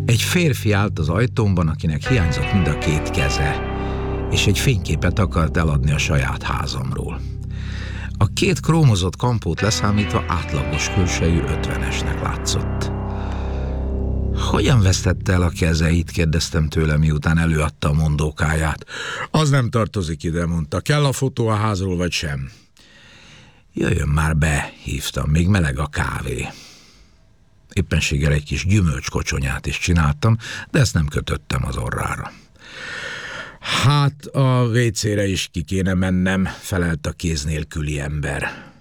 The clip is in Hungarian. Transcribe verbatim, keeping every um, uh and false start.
Egy férfi állt az ajtómban, akinek hiányzott mind a két keze, és egy fényképet akart eladni a saját házamról. A két krómozott kampót leszámítva átlagos külsejű ötvenesnek látszott. Hogyan vesztette el a kezeit? Kérdeztem tőle, miután előadta a mondókáját. Az nem tartozik ide, mondta. Kell a fotó a házról, vagy sem? Jöjjön már be, hívtam, még meleg a kávé. Éppenséggel egy kis gyümölcskocsonyát is csináltam, de ezt nem kötöttem az orrára. Hát a vécére is ki kéne mennem, felelt a kéz nélküli ember.